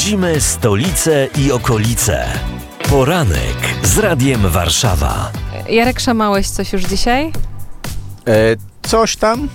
Śledzimy stolicę i okolice. Poranek z Radiem Warszawa. Jarek, szamałeś coś już dzisiaj? Coś tam?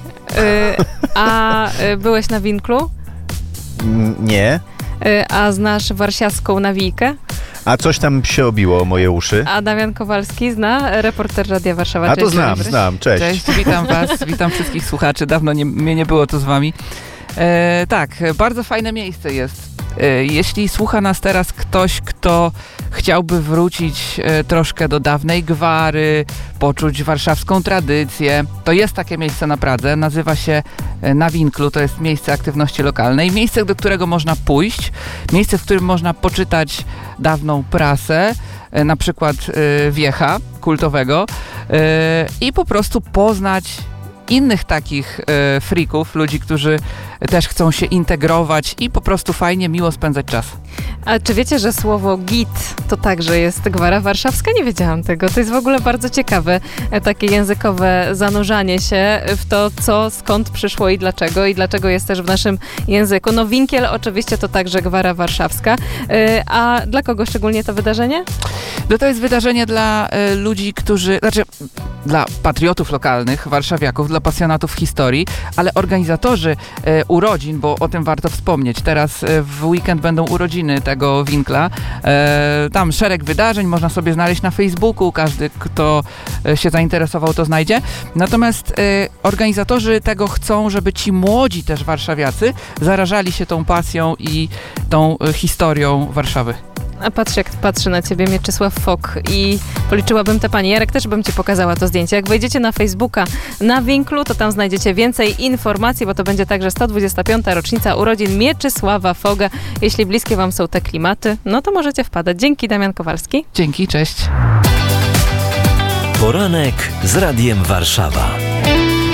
Byłeś na winklu? Nie. A znasz warsiawską nawijkę? A coś tam się obiło o moje uszy? A Damian Kowalski zna, reporter Radia Warszawa. A Cześć, to znam, cześć. Cześć, witam was, witam wszystkich słuchaczy. Dawno mnie nie było tu z wami. Tak, bardzo fajne miejsce jest. Jeśli słucha nas teraz ktoś, kto chciałby wrócić troszkę do dawnej gwary, poczuć warszawską tradycję, to jest takie miejsce na Pradze, nazywa się Na Winklu, to jest miejsce aktywności lokalnej, miejsce, do którego można pójść, miejsce, w którym można poczytać dawną prasę, na przykład Wiecha kultowego i po prostu poznać innych takich freaków, ludzi, którzy też chcą się integrować i po prostu fajnie, miło spędzać czas. A czy wiecie, że słowo git to także jest gwara warszawska? Nie wiedziałam tego. To jest w ogóle bardzo ciekawe, takie językowe zanurzanie się w to, co, skąd przyszło i dlaczego jest też w naszym języku. No winkiel oczywiście to także gwara warszawska. A dla kogo szczególnie to wydarzenie? No to jest wydarzenie dla ludzi, dla patriotów lokalnych, warszawiaków, dla pasjonatów historii, ale organizatorzy urodzin, bo o tym warto wspomnieć. Teraz w weekend będą urodziny tego winkla. Tam szereg wydarzeń można sobie znaleźć na Facebooku. Każdy, kto się zainteresował, to znajdzie. Natomiast organizatorzy tego chcą, żeby ci młodzi też warszawiacy zarażali się tą pasją i tą historią Warszawy. A patrz, jak patrzy na ciebie Mieczysław Fok i policzyłabym te panie. Jarek, też bym ci pokazała to zdjęcie. Jak wejdziecie na Facebooka Na Winklu, to tam znajdziecie więcej informacji, bo to będzie także 125. rocznica urodzin Mieczysława Foga. Jeśli bliskie wam są te klimaty, no to możecie wpadać. Dzięki, Damian Kowalski. Dzięki, cześć. Poranek z Radiem Warszawa.